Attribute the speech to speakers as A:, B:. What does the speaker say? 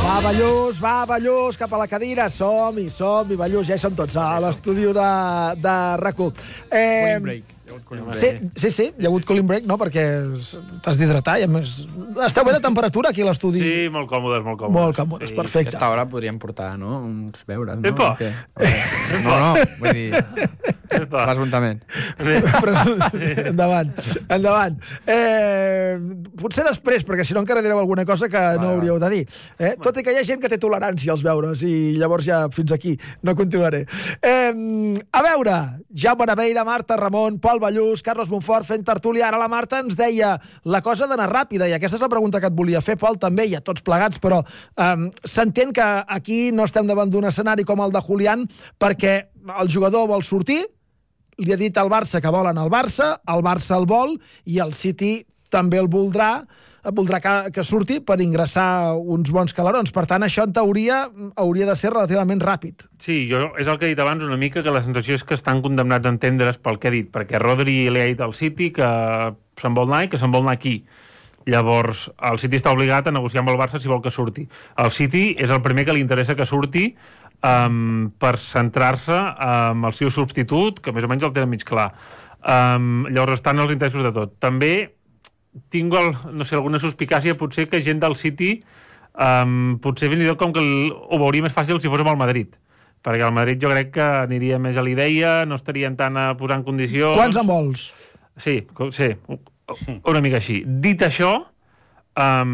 A: Va, Ballús, cap a la cadira. Som-hi, Ballús, ja hi som tots, a l'estudi de RAC1.
B: Cooling break.
A: Sí, hi ha hagut cooling break, no?, perquè t'has d'hidratar i a més... Esteu bé de temperatura aquí a l'estudi?
C: Sí, molt còmodes.
A: Molt còmodes,
C: Sí.
A: perfecte.
B: Aquesta hora podríem portar, no?, uns beures, no?
C: Epa!
B: No, vull dir... Presumptament.
A: Endavant. Potser després, perquè si no encara direu alguna cosa que no hauríeu de dir. Tot i que hi ha gent que té tolerància als beures i llavors ja fins aquí no continuaré. A veure, Jaume Naveira, Marta Ramon, Pol Ballús, Carlos Monfort fent tertúlia. Ara la Marta ens deia la cosa d'anar ràpida i aquesta és la pregunta que et volia fer, Pol, també, i a tots plegats, però s'entén que aquí no estem davant d'un escenari com el de Julián perquè el jugador vol sortir, li ha dit al Barça que volen el Barça el vol i el City també el voldrà que surti per ingressar uns bons calarons. Per tant, això en teoria hauria de ser relativament ràpid.
C: Sí, és el que he dit abans una mica, que la sensació és que estan condemnats a entendre's pel que he dit, perquè Rodri li ha dit al City que se'n vol anar i que se'n vol anar aquí. Llavors, el City està obligat a negociar amb el Barça si vol que surti. El City és el primer que li interessa que surti per centrar-se en el seu substitut, que més o menys el tenen mig clar. Llavors estan els interessos de tot. També tinc alguna suspicàcia, potser que gent del City potser fins i tot com que ho veuria més fàcil si fos amb el Madrid, perquè el Madrid jo crec que aniria més a l'idea, no estarien tant a posar en condicions.
A: Quants en vols?
C: Sí, una mica així. Dit això,